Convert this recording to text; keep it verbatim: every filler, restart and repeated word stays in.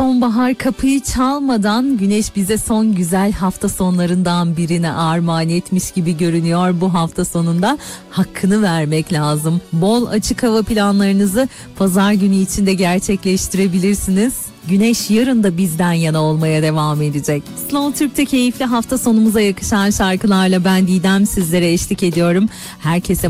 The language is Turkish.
Sonbahar kapıyı çalmadan güneş bize son güzel hafta sonlarından birine armağan etmiş gibi görünüyor. Bu hafta sonunda hakkını vermek lazım. Bol açık hava planlarınızı pazar günü içinde gerçekleştirebilirsiniz. Güneş yarın da bizden yana olmaya devam edecek. Slow Türk'te keyifli hafta sonumuza yakışan şarkılarla ben Didem sizlere eşlik ediyorum. Herkese